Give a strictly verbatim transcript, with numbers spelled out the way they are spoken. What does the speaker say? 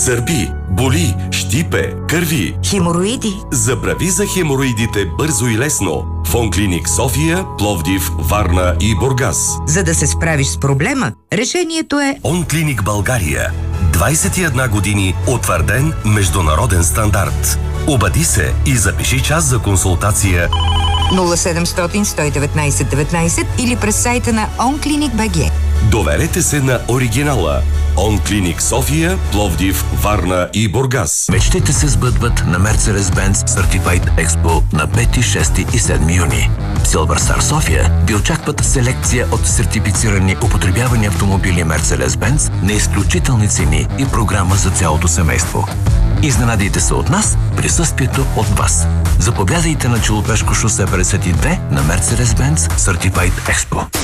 сърби, боли, щипе, кърви, хемороиди. Забрави за хемороидите бързо и лесно в Онклиник София, Пловдив, Варна и Бургас. За да се справиш с проблема, решението е Онклиник България. двадесет и една години утвърден международен стандарт. Обади се и запиши час за консултация нула седемстотин сто и деветнадесет деветнадесет или през сайта на онклиник точка би джи. Доверете се на оригинала. Онклиник София, Пловдив, Варна и Бургас. Мечтите се сбъдват на Mercedes-Benz Certified Expo на пети, шести и седми юни. В Silver Star София ви очакват селекция от сертифицирани употребявани автомобили Mercedes-Benz на изключителни цени и програма за цялото семейство. Изненадайте се от нас, присъствието от вас. Заповядайте на Челопешко шосе петдесет и две на Mercedes-Benz Certified Expo.